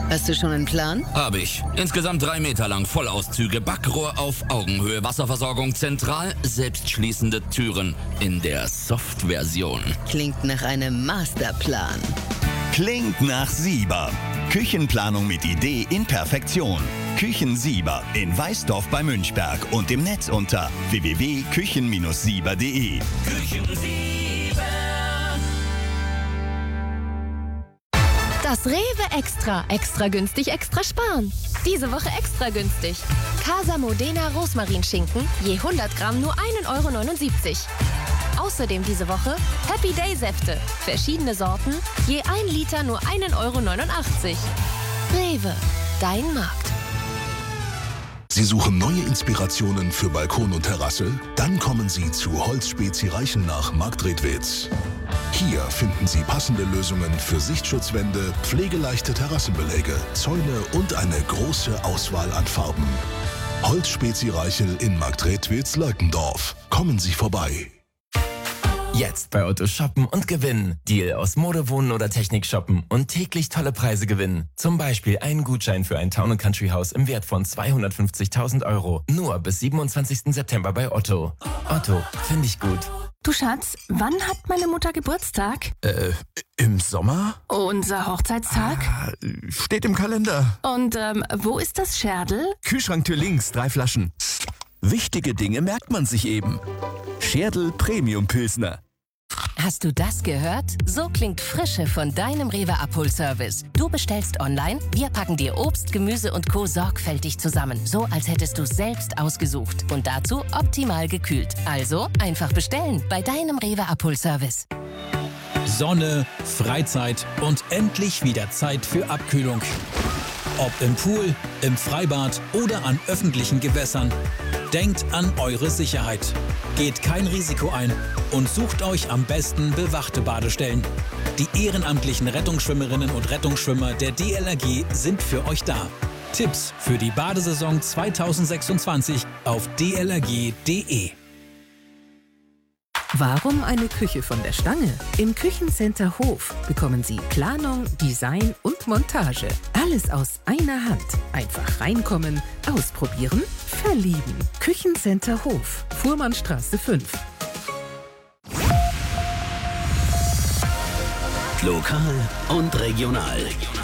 Hast du schon einen Plan? Habe ich. Insgesamt 3 Meter lang, Vollauszüge, Backrohr auf Augenhöhe, Wasserversorgung zentral, selbstschließende Türen in der Soft-Version. Klingt nach einem Masterplan. Klingt nach Sieber. Küchenplanung mit Idee in Perfektion. Küchen Sieber in Weißdorf bei Münchberg und im Netz unter www.küchen-sieber.de. Küchen Sieber. Das Rewe Extra. Extra günstig, extra sparen. Diese Woche extra günstig. Casa Modena Rosmarinschinken, je 100 Gramm nur 1,79 €. Außerdem diese Woche Happy Day Säfte. Verschiedene Sorten, je 1 Liter nur 1,89 €. Rewe, dein Markt. Sie suchen neue Inspirationen für Balkon und Terrasse? Dann kommen Sie zu Holzspezi Reichenach Marktredwitz. Hier finden Sie passende Lösungen für Sichtschutzwände, pflegeleichte Terrassenbeläge, Zäune und eine große Auswahl an Farben. Holzspezi Reichel in Marktredwitz-Leutendorf. Kommen Sie vorbei. Jetzt bei Otto shoppen und gewinnen. Deal aus Mode, Wohnen oder Technik shoppen und täglich tolle Preise gewinnen. Zum Beispiel einen Gutschein für ein Town & Country Haus im Wert von 250.000 €. Nur bis 27. September bei Otto. Otto, finde ich gut. Du Schatz, wann hat meine Mutter Geburtstag? Im Sommer? Unser Hochzeitstag? Steht im Kalender. Und wo ist das Scherdel? Kühlschranktür links, 3 Flaschen. Wichtige Dinge merkt man sich eben. Scherdel Premium Pilsner. Hast du das gehört? So klingt Frische von deinem Rewe-Abholservice. Du bestellst online, wir packen dir Obst, Gemüse und Co. sorgfältig zusammen. So, als hättest du es selbst ausgesucht. Und dazu optimal gekühlt. Also einfach bestellen bei deinem Rewe-Abholservice. Sonne, Freizeit und endlich wieder Zeit für Abkühlung. Ob im Pool, im Freibad oder an öffentlichen Gewässern. Denkt an eure Sicherheit. Geht kein Risiko ein und sucht euch am besten bewachte Badestellen. Die ehrenamtlichen Rettungsschwimmerinnen und Rettungsschwimmer der DLRG sind für euch da. Tipps für die Badesaison 2026 auf dlrg.de. Warum eine Küche von der Stange? Im Küchencenter Hof bekommen Sie Planung, Design und Montage. Alles aus einer Hand. Einfach reinkommen, ausprobieren, verlieben. Küchencenter Hof, Fuhrmannstraße 5. Lokal und regional.